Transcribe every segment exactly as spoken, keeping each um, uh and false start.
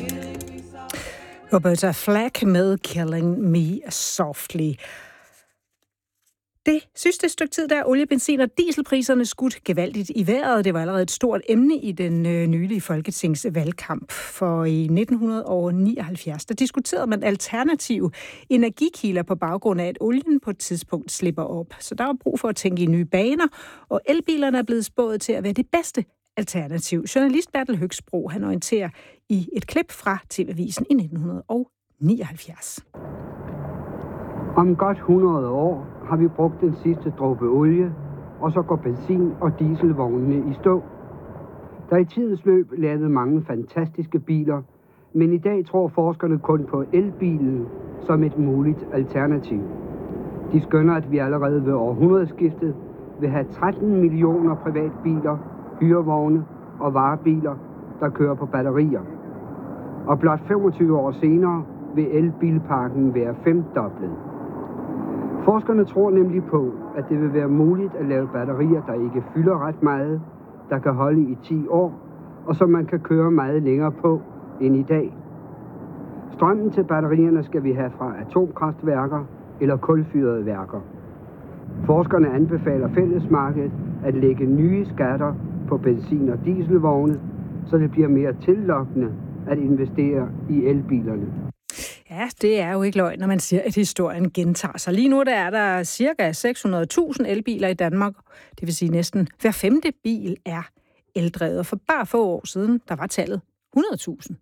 Roberta Flack med Killing Me Softly. Det sidste stykke tid, der er olie-, benzin- og dieselpriserne skudt gevaldigt i vejret. Det var allerede et stort emne i den øh, nylige folketingsvalgkamp. For i nitten nioghalvfjerds, der diskuterede man alternative energikilder på baggrund af, at olien på et tidspunkt slipper op. Så der var brug for at tænke i nye baner, og elbilerne er blevet spået til at være det bedste alternativ. Journalist Bertel Høgsbro, han orienterer i et klip fra T V-avisen i nitten nioghalvfjerds. Om godt hundrede år har vi brugt den sidste dråbe olie, og så går benzin- og dieselvognene i stå. Der er i tidens løb lavet mange fantastiske biler, men i dag tror forskerne kun på elbilen som et muligt alternativ. De skønner, at vi allerede ved århundredeskiftet vil have tretten millioner privatbiler, hyrevogne og varebiler, der kører på batterier. Og blot femogtyve år senere vil elbilparken være femdoblet. Forskerne tror nemlig på, at det vil være muligt at lave batterier, der ikke fylder ret meget, der kan holde i ti år, og som man kan køre meget længere på end i dag. Strømmen til batterierne skal vi have fra atomkraftværker eller kulfyrede værker. Forskerne anbefaler fællesmarkedet at lægge nye skatter på benzin- og dieselvogne, så det bliver mere tillokkende at investere i elbilerne. Ja, det er jo ikke løgn, når man siger, at historien gentager sig. Lige nu der er der cirka seks hundrede tusind elbiler i Danmark. Det vil sige, at næsten hver femte bil er eldrevet. Og for bare få år siden, der var tallet hundrede tusind.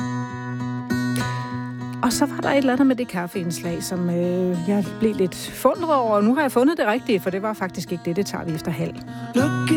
Og så var der et eller andet med det kaffeindslag, som øh, jeg blev lidt forundret over. Og nu har jeg fundet det rigtige, for det var faktisk ikke det, det tager vi efter halv.